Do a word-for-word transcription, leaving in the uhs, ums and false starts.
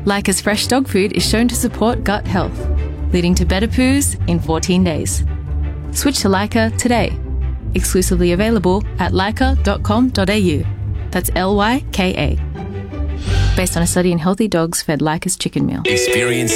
Lyca's fresh dog food is shown to support gut health, leading to better poos in fourteen days. Switch to Lyca today. Exclusively available at lyca dot com dot a u. That's L Y K A. Based on a study in healthy dogs fed Lyca's chicken meal. Experience